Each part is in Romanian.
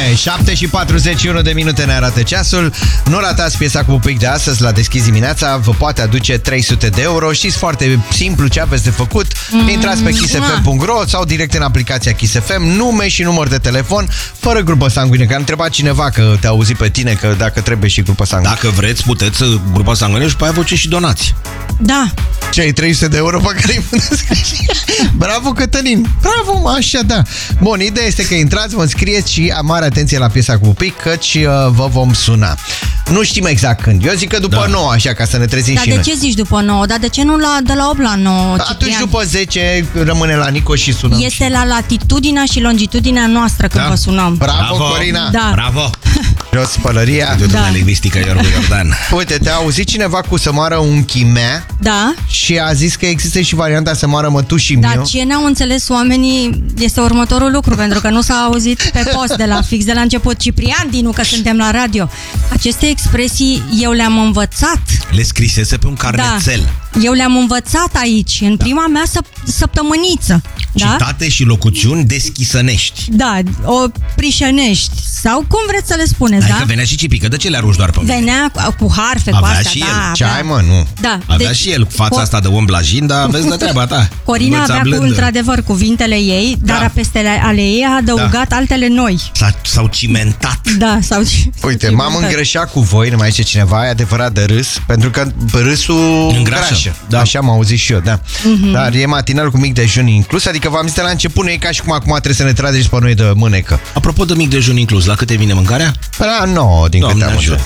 Bine, 7:41 de minute ne arată ceasul. Nu ratați piesa cu Pupic de astăzi la Deschis dimineața. Vă poate aduce 300 de euro. Știți foarte simplu ce aveți de făcut. Intrați pe kissfm.ro sau direct în aplicația Kiss FM, nume și număr de telefon, fără grupă sanguină. Că am întrebat cineva că te-a auzit pe tine că dacă trebuie și grupă sanguină. Dacă vreți, puteți grupa sanguină și pe aia voce și donați. Da. Cei 300 de euro pe care îi puteți scrie. Bravo, Cătălin! Bravo, așa, da. Bun, ideea este că intrați, vă înscrieți și mare atenție la piesa cu Pupic, căci vă vom suna. Nu știm exact când. Eu zic că după 9, așa, ca să ne trezim și noi. Dar de ce zici după 9? Dar de ce nu de la 8 la 9? Atunci după 10 rămâne la Nico și sunăm. Este la latitudinea și longitudinea noastră când vă sunăm. Bravo, Corina! Da. Bravo! Jos pălăria. Da. Lingvistică, Iorgu Iordan. Uite, te-a auzit cineva cu să moară un chimea? Da. Și a zis că există și varianta să moară mătușii Dar miu. ce n-au înțeles oamenii este următorul lucru, pentru că nu s-a auzit pe post de la fix de la început. Ciprian, Dinu, că suntem la radio. Aceste expresii eu le-am învățat. Le scrisese pe un carnețel. Da. Eu le-am învățat aici, în prima mea săptămâniță. Citate și locuțiuni deschisănești. Da, o prișănești. Sau cum vreți să le spuneți, Adică venea și Cipică, de ce le arunci doar pe mine? Venea cu harfe, avea cu astea. și el. Da, Ce ai, mă, nu? Da. Avea și el fața asta de om blajin, dar vezi de treaba ta. Corina avea într-adevăr cuvintele ei, dar peste ale ei a adăugat altele noi. S-au cimentat. Da, Uite, m-am îngreșat cu voi, nu mai zice cineva, e adevărat de râs, pentru că râsul îngrașă. Da. Așa m-am auzit și eu, da. Dar e matinal cu mic dejun inclus, adică v-am zis de la început, nu e ca și cum acum trebuie să ne trageți pe noi de mânecă. Apropo de mic dejun inclus, la câte vine mâncarea? La 9, din câte am ajută.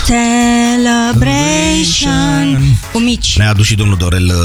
Celebration cu mici. Ne-a adus și domnul Dorel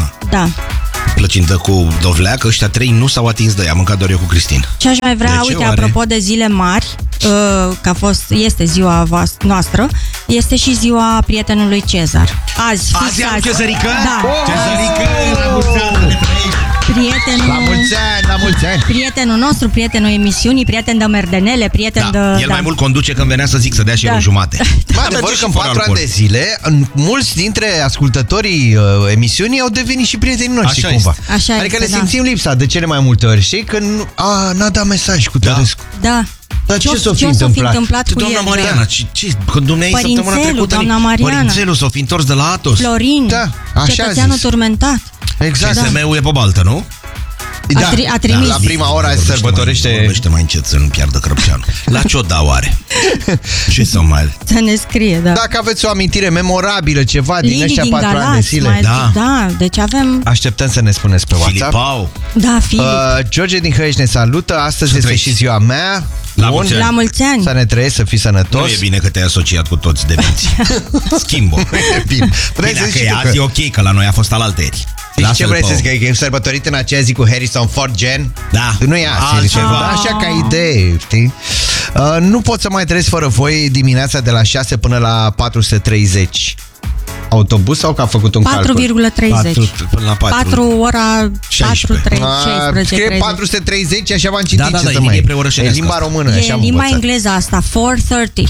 plăcintă cu dovleac. Ăștia 3 nu s-au atins de ea, am mâncat doar eu cu Cristin. Ce aș mai vrea, uite, apropo de zile mari, că este ziua noastră, este și ziua prietenului Cezar. Azi am Cezărică? Da. Cezărică, la mulți ani! Prietenul... La mulți ani! Prietenul nostru, prietenul emisiunii, prieten de merdenele, prieten de... El mai mult conduce când venea să zic să dea și el o jumate. Mă, adevăr că în 4 ani de zile, mulți dintre ascultătorii emisiunii au devenit și prietenii noștri, cumva. Așa adică le simțim lipsa de cele mai multe ori, știi? Că n-a dat mesaj cu Tărescu. Da. Dar ce s-o fi întâmplat cu doamna el? Mariana, ce? Când dumneavoastră săptămâna trecută, doamna Mariana. Părințelul s-o fi întors de la Atos. Florin, cetățeanul turmentat. Exact. CSM-ul e pe baltă, nu? Da, a trimis. La prima oră se sărbătorește... Vorbește mai încet să nu piardă Crăpșanu. La ce o dau are? Ce să mai... Să ne scrie, da. Dacă aveți o amintire memorabilă, ceva din ăștia 4 ani de zile. Da, deci avem... Așteptăm să ne spuneți pe WhatsApp. Filipau. Da, Filip. George din Hăiești ne salută. Astăzi este și ziua mea. La mulți ani. Să ne trăiești, să fii sănătos. Nu e bine că te-ai asociat cu toți demenții. Schimb-o. E bine. Bine, că e azi e ok, că la noi a fost alaltăieri. Și ce vrei să zic? Că e sărbătorit în aceea zi cu Harrison Ford Gen? Da. Nu e altceva. Așa ca idee, știi? Nu pot să mai trăiesc fără voi dimineața de la 6 până la 430. Autobuz sau că a făcut un calcul? 4,30. Până la 4 ora 16. 16. Scrie 430, așa v-am citit. Da, ce să mai e limba română. E limba engleză asta, 4:30.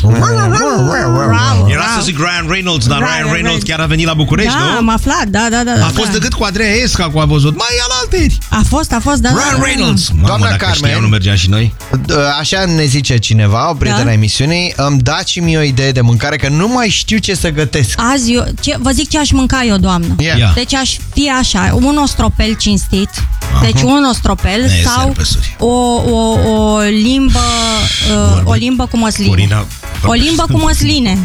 Era să zic Ryan Reynolds, dar Ryan Reynolds chiar a venit la București, nu? Da, am aflat, da. A fost decât cu Andreea Esca, cu a văzut. Mai alaltăieri. A fost, da. Ryan Reynolds. Doamna Carmen, nu mergeam și noi. Așa ne zice cineva, o prietenă a emisiunii, îmi dați-mi o idee de mâncare, că nu mai știu ce să gătesc. Azi vă zic ce aș mânca eu, doamnă. Deci aș fi așa, un ostropel cinstit. Deci un ostropel sau o limbă cu măsline. O limbă cu măsline.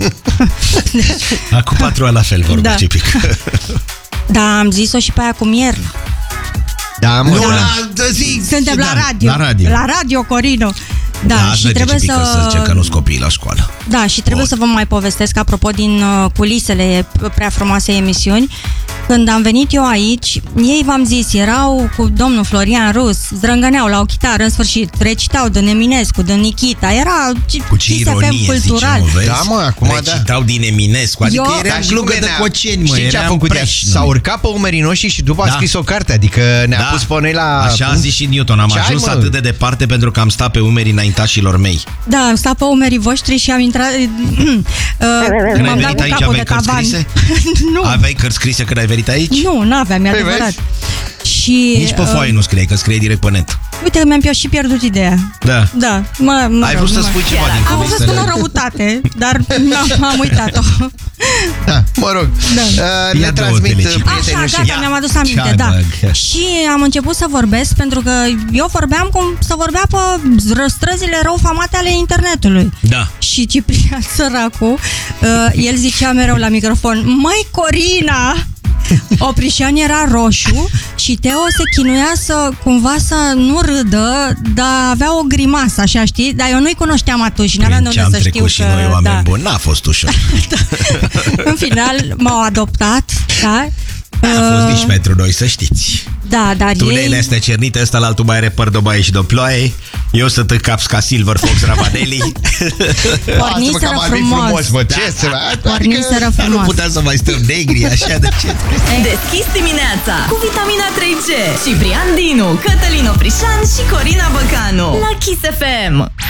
Acum 4 ani la fel vorbesc Cipic. Da, am zis-o și pe aia cu mierlă. Da, mă. Suntem la radio, Corino. Da, și trebuie să zice că nu-s copiii la școală. Da, și trebuie să vă mai povestesc, apropo din culisele prea frumoasei emisiuni. Când am venit eu aici, ei, v-am zis, erau cu domnul Florian Rus, zdrângăneau la o chitară, în sfârșit, recitau de Eminescu, de Nikita, era cu ce ironie, cultural. Zice, da, mă, acum recitau din Eminescu, adică era glugă de coceni, mă. Știi ce a făcut ea? S-a urcat pe umerii noștri și după a scris o carte, adică ne-a pus pe noi la... Așa a zis și Newton, am ajuns atât de departe pentru că am stat pe umerii înaintașilor mei. Da, am stat pe umerii voștri și am intrat... Când ai venit aici aveai cărți scrise? Nu. Aveai cărți scrise când ai venit aici? Nu, n-aveam, e adevărat. Și, Nici pe foaie nu scrie, că scrie direct pe net. Uite, mi-am și pierdut ideea. Da. Da. Ai vrut să spui ceva din Am vrut să spun o răutate, dar am uitat-o. Da, mă rog. Da. Le transmit prietenii și... Gata, mi-am adus aminte, da. Și am început să vorbesc, pentru că eu vorbeam cum să vorbea pe străzile răufamate ale internetului. Da. Și Ciprian, săracul, el zicea mereu la microfon: măi, Corina! Oprișan era roșu și Teo se chinuia cumva să nu râdă, dar avea o grimasă, așa, știi? Dar eu nu-i cunoșteam atunci, n-aveam de unde să știu și noi oameni buni, n-a fost ușor. În final m-au adoptat, da? A fost nici pentru noi, să știți. Da, dar Tunele astea cernite, ăsta la altul mai are păr de baie și de ploaie. Eu sunt în caps ca Silver Fox Ravanelli. Porniseră frumos. Porniseră frumos. Nu puteam să mai stăm negri așa, de ce? Deschis dimineața cu vitamina 3C. Ciprian Dinu, Cătălin Oprișan și Corina Băcanu la Kiss FM.